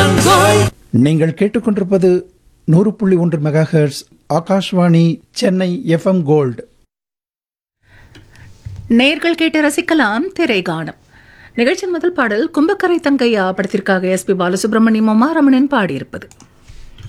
நீங்கள் கேட்டுக்கொண்டிருப்பது 100.1 megahertz Akashvani Chennai FM gold. நேர்கள் கேட்டு ரசிக்கலாம் திரைகானம். நிகழ்ச்சியின் முதல் பாடல் கும்பக்கரை தங்கையா படத்திற்காக எஸ்பி பாலசுப்ரமணியம், உமா ரமணன் பாடியிருப்பது.